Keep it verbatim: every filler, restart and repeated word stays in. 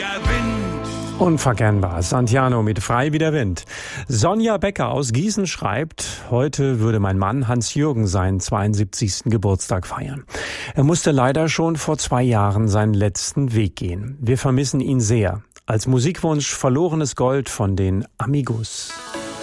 der Wind. Unverkennbar. Santiano mit Frei wie der Wind. Sonja Becker aus Gießen schreibt, heute würde mein Mann Hans-Jürgen seinen zweiundsiebzigsten Geburtstag feiern. Er musste leider schon vor zwei Jahren seinen letzten Weg gehen. Wir vermissen ihn sehr. Als Musikwunsch Verlorenes Gold von den Amigos.